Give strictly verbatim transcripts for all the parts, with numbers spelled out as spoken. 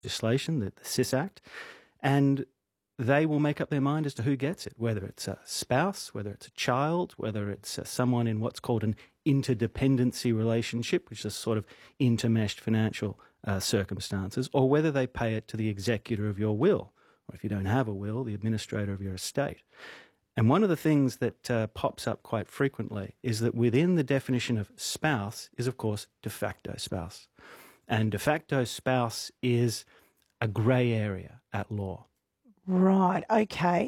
legislation, the, the S I S Act, and they will make up their mind as to who gets it, whether it's a spouse, whether it's a child, whether it's uh, someone in what's called an interdependency relationship, which is sort of intermeshed financial uh, circumstances, or whether they pay it to the executor of your will, or if you don't have a will, the administrator of your estate. And one of the things that uh, pops up quite frequently is that within the definition of spouse is, of course, de facto spouse. And de facto spouse is a grey area at law. Right, okay.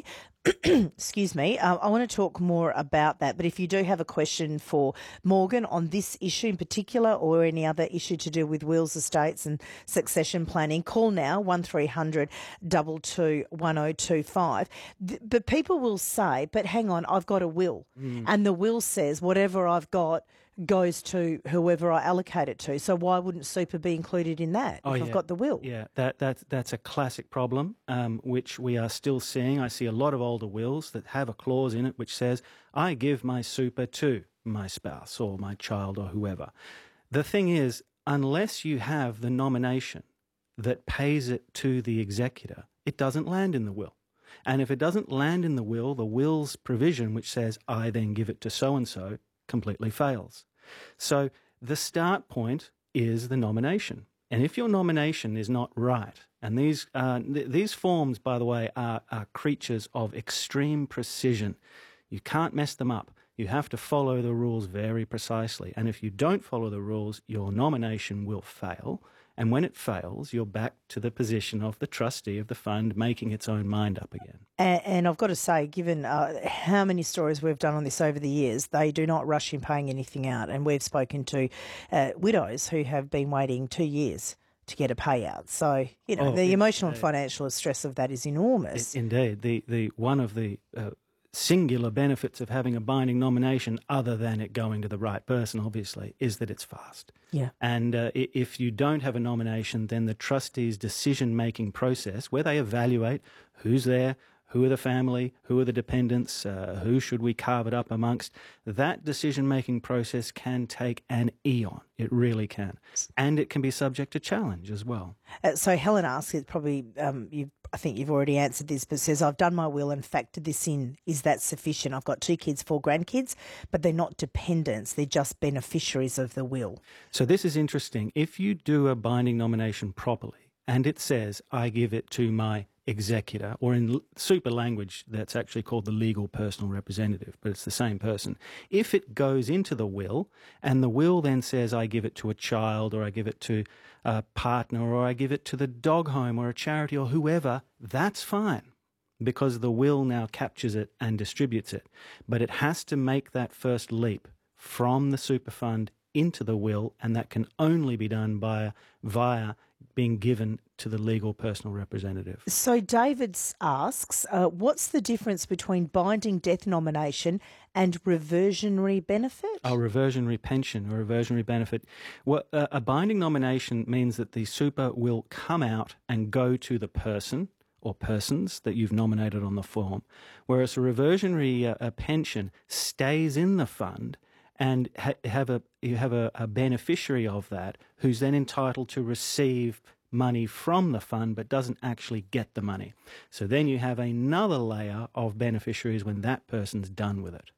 Excuse me. Uh, I want to talk more about that, but if you do have a question for Morgan on this issue in particular or any other issue to do with wills, estates and succession planning, call now one three hundred two two one oh two five. But people will say, but hang on, I've got a will. Mm. And the will says whatever I've got goes to whoever I allocate it to. So why wouldn't super be included in that oh, if yeah. I've got the will? Yeah, that, that, that's a classic problem, um, which we are still seeing. I see a lot of older wills that have a clause in it which says, I give my super to my spouse or my child or whoever. The thing is, unless you have the nomination that pays it to the executor, it doesn't land in the will. And if it doesn't land in the will, the will's provision which says, I then give it to so-and-so, completely fails. So the start point is the nomination. And if your nomination is not right, and these uh, th- these forms, by the way, are, are creatures of extreme precision. You can't mess them up. You have to follow the rules very precisely. And if you don't follow the rules, your nomination will fail. And when it fails, you're back to the position of the trustee of the fund making its own mind up again. And, and I've got to say, given uh, how many stories we've done on this over the years, they do not rush in paying anything out. And we've spoken to uh, widows who have been waiting two years to get a payout. So, you know, oh, the it, emotional uh, and financial stress of that is enormous. It, indeed. The, the, one of the uh, singular benefits of having a binding nomination, other than it going to the right person, obviously, is that it's fast. Yeah. And uh, if you don't have a nomination, then the trustee's decision-making process, where they evaluate who's there, who are the family, who are the dependents, uh, who should we carve it up amongst, that decision-making process can take an eon. It really can. And it can be subject to challenge as well. Uh, so Helen asks, it probably, um, you've, I think you've already answered this, but says, I've done my will and factored this in. Is that sufficient? I've got two kids, four grandkids, but they're not dependents. They're just beneficiaries of the will. So this is interesting. If you do a binding nomination properly and it says, I give it to my executor, or in super language, that's actually called the legal personal representative, but it's the same person. If it goes into the will and the will then says, I give it to a child, or I give it to a partner, or I give it to the dog home or a charity or whoever, that's fine, because the will now captures it and distributes it. But it has to make that first leap from the super fund into the will, and that can only be done by, via being given to the legal personal representative. So David asks, uh, what's the difference between binding death nomination and reversionary benefit? Oh, reversionary pension or reversionary benefit. Well, uh, a binding nomination means that the super will come out and go to the person or persons that you've nominated on the form, whereas a reversionary uh, a pension stays in the fund and ha- have a you have a, a beneficiary of that who's then entitled to receive money from the fund but doesn't actually get the money. So then you have another layer of beneficiaries when that person's done with it.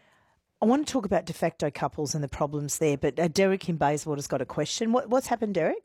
I want to talk about de facto couples and the problems there, but uh, Derek in Bayswater's got a question. What, what's happened, Derek?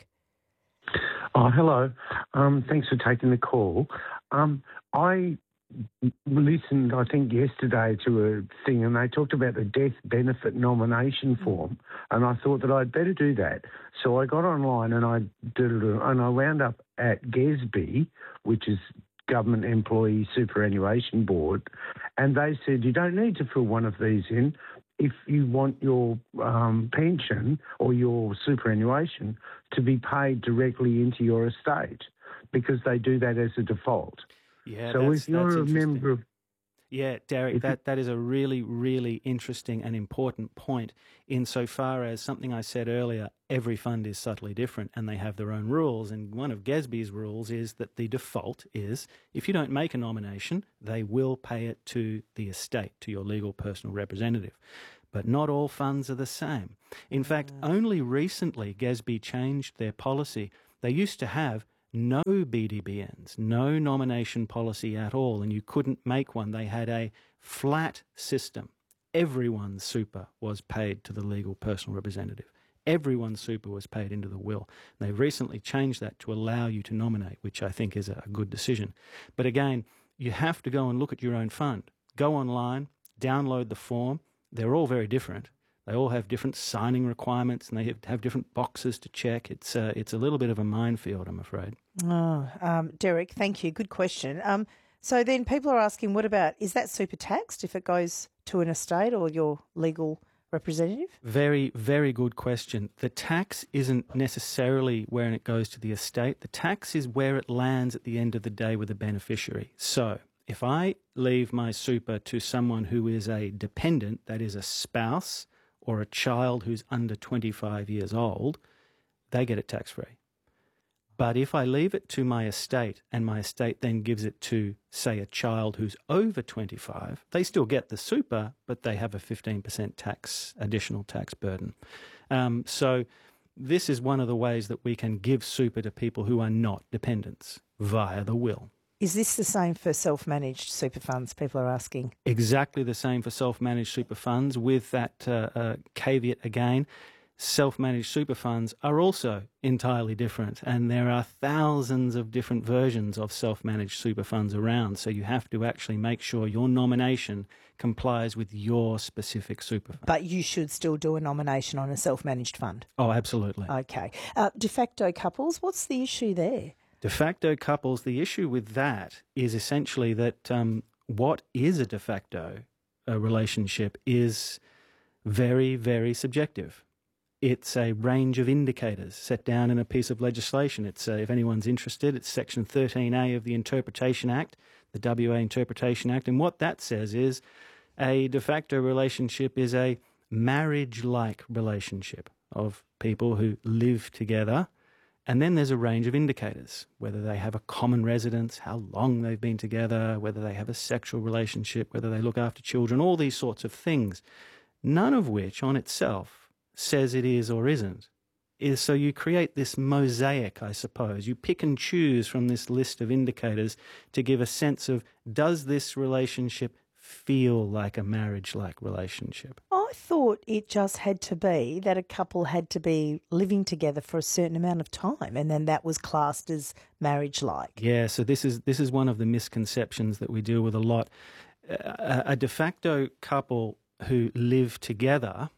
Oh, hello. Um, thanks for taking the call. Um, I listened, I think, yesterday to a thing, and they talked about the death benefit nomination form, and I thought that I'd better do that. So I got online and I did it, and I wound up at GESB, which is Government Employee Superannuation Board, and they said you don't need to fill one of these in if you want your um, pension or your superannuation to be paid directly into your estate, because they do that as a default. Yeah, so that's, if you're that's a member of... Yeah, Derek, that, that is a really, really interesting and important point insofar as something I said earlier, every fund is subtly different and they have their own rules. And one of GESB's rules is that the default is if you don't make a nomination, they will pay it to the estate, to your legal personal representative. But not all funds are the same. In fact, only recently GESB changed their policy. They used to have no B D B Ns, no nomination policy at all, and you couldn't make one. They had a flat system. Everyone's super was paid to the legal personal representative. Everyone's super was paid into the will. They've recently changed that to allow you to nominate, which I think is a good decision. But again, you have to go and look at your own fund. Go online, download the form. They're all very different. They all have different signing requirements, and they have, have different boxes to check. It's uh, it's a little bit of a minefield, I'm afraid. Oh, um, Derek, thank you. Good question. Um, so then people are asking, what about, is that super taxed if it goes to an estate or your legal representative? Very, very good question. The tax isn't necessarily where it goes to the estate. The tax is where it lands at the end of the day with the beneficiary. So if I leave my super to someone who is a dependent, that is a spouse or a child who's under twenty-five years old, they get it tax-free. But if I leave it to my estate and my estate then gives it to, say, a child who's over twenty-five, they still get the super, but they have a fifteen percent tax, additional tax burden. Um, so this is one of the ways that we can give super to people who are not dependents via the will. Is this the same for self-managed super funds, people are asking? Exactly the same for self-managed super funds, with that uh, uh, caveat again. Self-managed super funds are also entirely different, and there are thousands of different versions of self-managed super funds around, so you have to actually make sure your nomination complies with your specific super fund. But you should still do a nomination on a self-managed fund? Oh, absolutely. Okay. Uh, de facto couples, what's the issue there? De facto couples, the issue with that is essentially that um, what is a de facto uh, relationship is very, very subjective. It's a range of indicators set down in a piece of legislation. It's, uh, if anyone's interested, it's Section thirteen A of the Interpretation Act, the W A Interpretation Act, and what that says is a de facto relationship is a marriage-like relationship of people who live together. And then there's a range of indicators, whether they have a common residence, how long they've been together, whether they have a sexual relationship, whether they look after children, all these sorts of things, none of which on itself says it is or isn't. Is so you create this mosaic, I suppose. You pick and choose from this list of indicators to give a sense of, does this relationship feel like a marriage-like relationship? I thought it just had to be that a couple had to be living together for a certain amount of time, and then that was classed as marriage-like. Yeah, so this is this is one of the misconceptions that we deal with a lot. A, a de facto couple who live together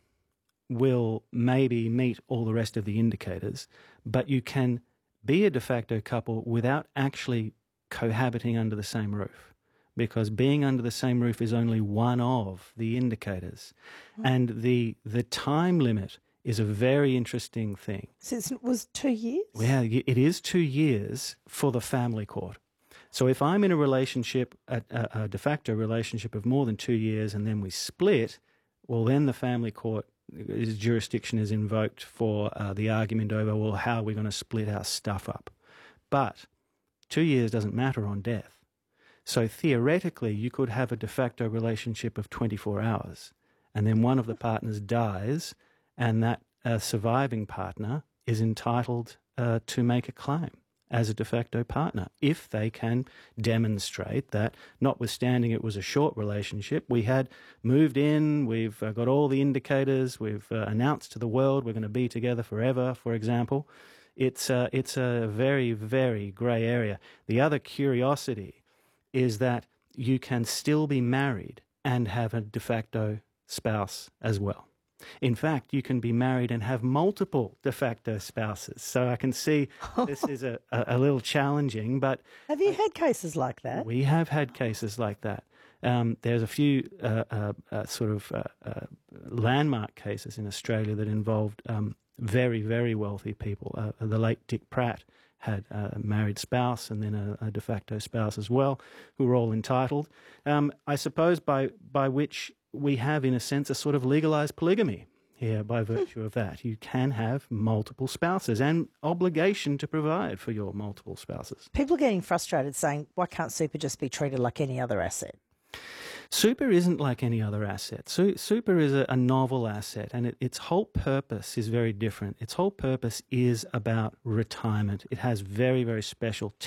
will maybe meet all the rest of the indicators, but you can be a de facto couple without actually cohabiting under the same roof, because being under the same roof is only one of the indicators. Mm. And the the time limit is a very interesting thing. So it was two years? Yeah, it is two years for the family court. So if I'm in a relationship, a, a, a de facto relationship of more than two years, and then we split, well, then the family court is, jurisdiction is invoked for uh, the argument over, well, how are we going to split our stuff up? But two years doesn't matter on death. So theoretically, you could have a de facto relationship of twenty-four hours, and then one of the partners dies, and that uh, surviving partner is entitled uh, to make a claim as a de facto partner if they can demonstrate that, notwithstanding it was a short relationship, we had moved in, we've uh, got all the indicators, we've uh, announced to the world we're going to be together forever, for example. It's, uh, it's a very, very grey area. The other curiosity is that you can still be married and have a de facto spouse as well. In fact, you can be married and have multiple de facto spouses. So I can see this is a, a, a little challenging, but... Have you had cases like that? We have had cases like that. Um, there's a few uh, uh, uh, sort of uh, uh, landmark cases in Australia that involved um, very, very wealthy people. Uh, the late Dick Pratt had a married spouse and then a, a de facto spouse as well, who were all entitled. Um, I suppose by by which we have, in a sense, a sort of legalised polygamy here by virtue of that. You can have multiple spouses and obligation to provide for your multiple spouses. People are getting frustrated saying, why can't super just be treated like any other asset? Super isn't like any other asset. Su- super is a, a novel asset, and it, its whole purpose is very different. Its whole purpose is about retirement. It has very, very special